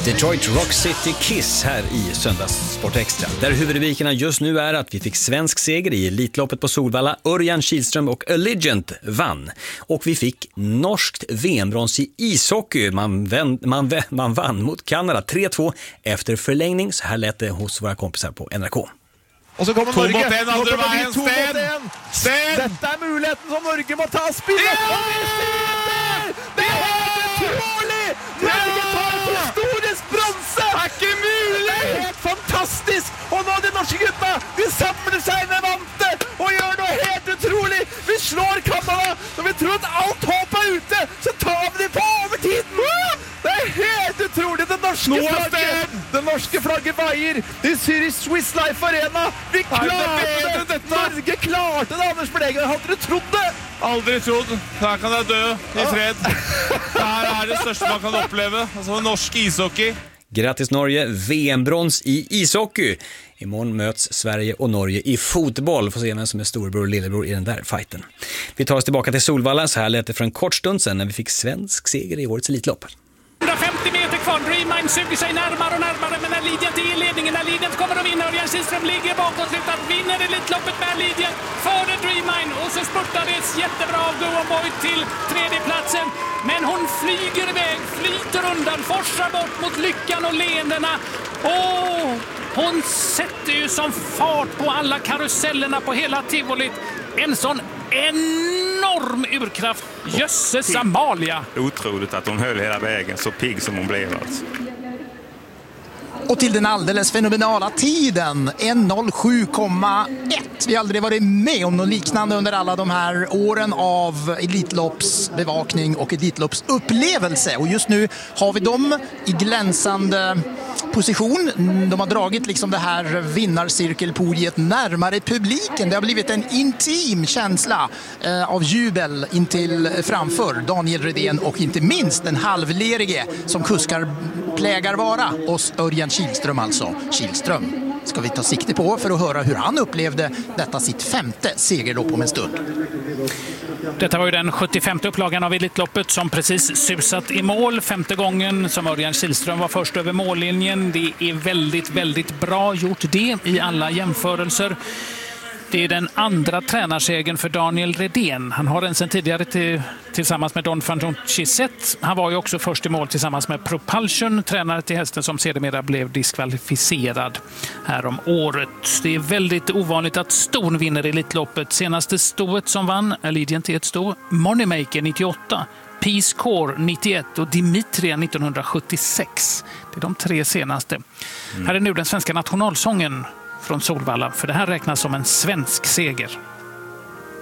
Detroit Rock City Kiss här i Söndagssport Extra. Där huvudrubrikerna just nu är att vi fick svensk seger i Elitloppet på Solvalla. Örjan Kihlström och Allegiant vann. Och vi fick norskt VM-brons i ishockey. Man vann mot Kanada 3-2 efter förlängning. Så här lät det hos våra kompisar på NRK. Och så kommer Norge. Norge. Den andra vägen. Sten! Detta är möjligheten som Norge må ta. Spiller! Det är helt otroligt! Norge tar ett historiskt bronse! Ikke mulig! Det är helt fantastiskt! Och nu de norska guttarna, de samlar sig med vante och gör något helt otroligt! Vi slår Kanada, och vi tror att allt hopp är ute, så tar vi det på övertiden! Det är helt otroligt! Det norska flagget vajer! Det syr i Swiss Life Arena! Vi klarade det! Norge klarte det, Anders Bergen! Hade du trodd det? Aldrig trodd. Här kan jag dö i fred. Det här är det största man kan uppleva. Alltså norsk ishockey. Grattis Norge, VM-brons i ishockey. Imorgon möts Sverige och Norge i fotboll. Får se vem som är storbror och lillebror i den där fighten. Vi tar oss tillbaka till Solvalla. Så här lät det för en kort stund sedan när vi fick svensk seger i årets Elitlopp. 150 meter kvar, Dreamline suger sig närmare och närmare, men Allegiant är i ledningen. Allegiant kommer att vinna, Örjan Kihlström ligger bakom slutet, vinner Elitloppet med Allegiant före Dreamline, och så spurtar det jättebra av Goa Boy till tredjeplatsen, men hon flyger iväg, flyter undan, forsar bort mot lyckan och leendena. Hon sätter ju som fart på alla karusellerna på hela tivolit. En sån enorm urkraft. Jösses Amalia. Otroligt att hon höll hela vägen, så pigg som hon blev alltså. Och till den alldeles fenomenala tiden, 1:07,1. Vi har aldrig varit med om något liknande under alla de här åren av Elitloppsbevakning och Elitloppsupplevelse. Och just nu har vi dem i glänsande position. De har dragit liksom det här vinnarcirkelpodiet närmare publiken. Det har blivit en intim känsla av jubel intill framför Daniel Redén och inte minst den halvlerige som kuskar plägar vara oss Örjan Kihlström alltså. Kihlström ska vi ta sikte på för att höra hur han upplevde detta sitt femte segerlopp om en stund. Detta var ju den 75:e upplagan av Elitloppet som precis susat i mål. 5:e gången som Örjan Kihlström var först över mållinjen. Det är väldigt, väldigt bra gjort det i alla jämförelser. Det är den andra tränarsegern för Daniel Redén. Han har en sen tidigare tillsammans med Don van Chisette. Han var ju också först i mål tillsammans med Propulsion, tränare till hästen som sedermera blev diskvalificerad här om året. Det är väldigt ovanligt att ston vinner Elitloppet. Senaste stoet som vann, Allegiant är ett sto, Moneymaker 98, Peace Corps 91 och Dimitria 1976. Det är de tre senaste. Här är nu den svenska nationalsången från Solvalla, för det här räknas som en svensk seger.